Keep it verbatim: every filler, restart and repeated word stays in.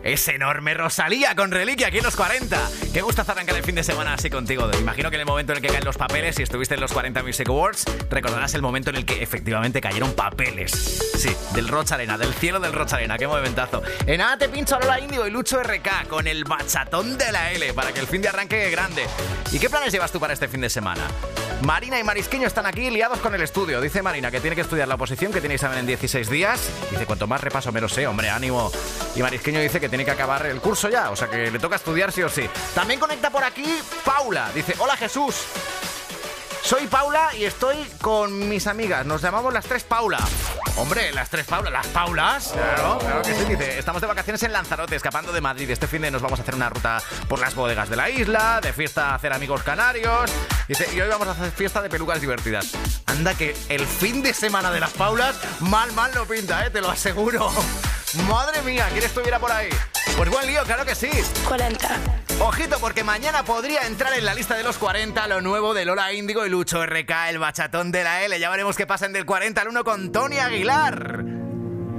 Es enorme Rosalía con Reliquia aquí en los cuarenta. Qué gusto arrancar el fin de semana así contigo. Imagino que en el momento en el que caen los papeles, si estuviste en los cuarenta Music Awards, recordarás el momento en el que efectivamente cayeron papeles. Sí, del Rocha Arena, del cielo del Rocha Arena. Qué momentazo. En nada te pincho a Lola Índigo y Lucho R K con el bachatón de la L para que el fin de arranque grande. ¿Y qué planes llevas tú para este fin de semana? Marina y Marisqueño están aquí liados con el estudio. Dice Marina que tiene que estudiar la oposición, que tiene examen en dieciséis días. Dice, cuanto más repaso menos sé, hombre, ánimo. Y Marisqueño dice que tiene que acabar el curso ya, o sea que le toca estudiar sí o sí. También conecta por aquí Paula. Dice, hola Jesús. Soy Paula y estoy con mis amigas. Nos llamamos las tres Paula. Hombre, las tres Paula. ¿Las Paulas? Claro, claro que sí. Dice, estamos de vacaciones en Lanzarote, escapando de Madrid. Este fin de nos vamos a hacer una ruta por las bodegas de la isla, de fiesta a hacer amigos canarios. Dice, y hoy vamos a hacer fiesta de pelucas divertidas. Anda que el fin de semana de las Paulas mal, mal no pinta, ¿eh? Te lo aseguro. Madre mía, ¿quién estuviera por ahí? Pues buen lío, claro que sí. cuarenta. Ojito, porque mañana podría entrar en la lista de los cuarenta lo nuevo de Lola Índigo y Lucho R K, el bachatón de la L. Ya veremos qué pasa en del cuarenta al uno con Tony Aguilar.